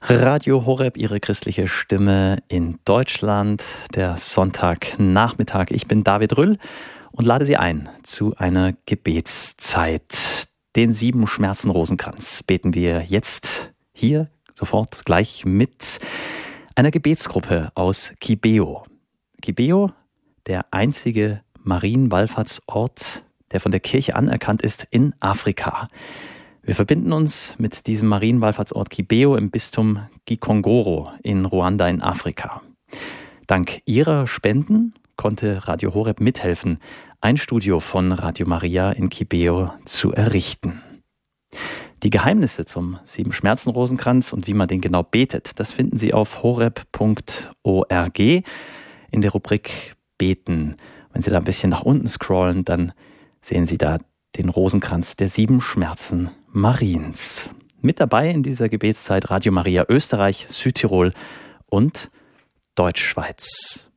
Radio Horeb, Ihre christliche Stimme in Deutschland, der Sonntagnachmittag. Ich bin David Rüll und lade Sie ein zu einer Gebetszeit. Den 7 Schmerzen Rosenkranz beten wir jetzt hier sofort gleich mit einer Gebetsgruppe aus Kibeo. Kibeo, der einzige Marienwallfahrtsort, der von der Kirche anerkannt ist in Afrika. Wir verbinden uns mit diesem Marienwallfahrtsort Kibeo im Bistum Gikongoro in Ruanda in Afrika. Dank Ihrer Spenden konnte Radio Horeb mithelfen, ein Studio von Radio Maria in Kibeo zu errichten. Die Geheimnisse zum 7 Schmerzen Rosenkranz und wie man den genau betet, das finden Sie auf horeb.org in der Rubrik Beten. Wenn Sie da ein bisschen nach unten scrollen, dann sehen Sie da den Rosenkranz der 7 Schmerzen Mariens. Mit dabei in dieser Gebetszeit Radio Maria Österreich, Südtirol und Deutschschweiz.